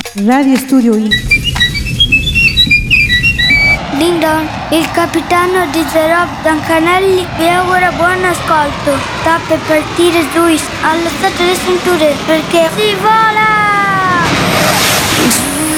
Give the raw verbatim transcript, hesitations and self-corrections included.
Radio Studio I. Ding dong, il capitano di The Rob Dancanelli vi augura buon ascolto. Sta per partire Luis, alzate le cinture perché si vola!